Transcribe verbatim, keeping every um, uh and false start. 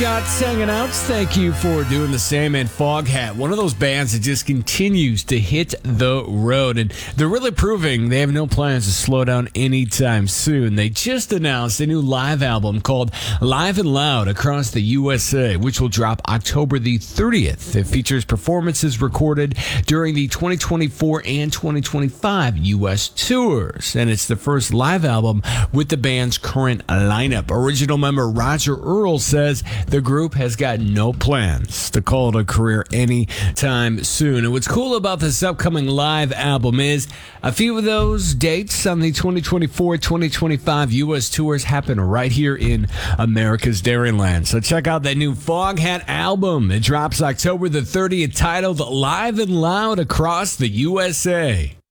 Scott's hanging out. Thank you for doing the same. And Foghat, one of those bands that just continues to hit the road. And they're really proving they have no plans to slow down anytime soon. They just announced a new live album called Live and Loud across the U S A, which will drop October the thirtieth. It features performances recorded during the twenty twenty-four and twenty twenty-five U S tours. And it's the first live album with the band's current lineup. Original member Roger Earl says the group has got no plans to call it a career anytime soon. And what's cool about this upcoming live album is a few of those dates on the twenty twenty-four twenty twenty-five U S tours happen right here in America's Dairyland. So check out that new Foghat album. It drops October the thirtieth, titled Live and Loud across the U S A.